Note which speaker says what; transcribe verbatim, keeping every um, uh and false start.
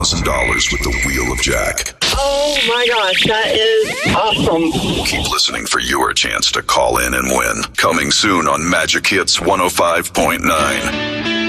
Speaker 1: thousand dollars with the Wheel of Jack.
Speaker 2: Oh my gosh, that is awesome.
Speaker 1: Keep listening for your chance to call in and win. Coming soon on Magic Hits one oh five point nine.